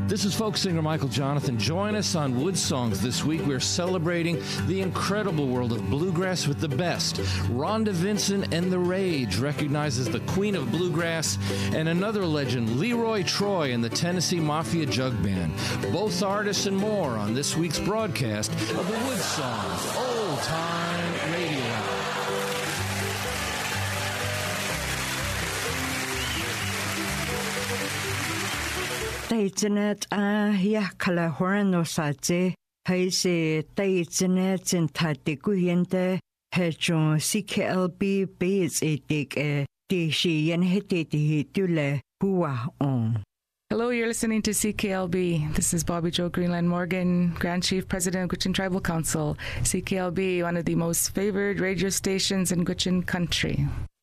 This is folk singer Michael Jonathan. Join us on Wood Songs this week. We're celebrating the incredible world of bluegrass with the best. Rhonda Vincent and The Rage, recognized as the queen of bluegrass, and another legend, Leroy Troy and the Tennessee Mafia Jug Band. Both artists and more on this week's broadcast of the Wood Songs Old Time Radio Hour. Internet yakala horno saje haise internet in tatiguinte hejon CKLB base etik dishi yen hetiti dule bua on. Hello, you're listening to CKLB. This is Bobby Joe Greenland Morgan, Grand Chief President of Gwich'in Tribal Council. CKLB, one of the most favored radio stations in Gwich'in country.